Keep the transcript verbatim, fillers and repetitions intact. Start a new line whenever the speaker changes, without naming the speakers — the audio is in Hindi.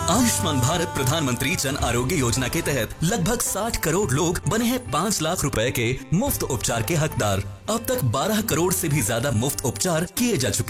आयुष्मान भारत प्रधानमंत्री जन आरोग्य योजना के तहत लगभग साठ करोड़ लोग बने हैं पाँच लाख रुपए के मुफ्त उपचार के हकदार। अब तक बारह करोड़ से भी ज्यादा मुफ्त उपचार किए जा चुके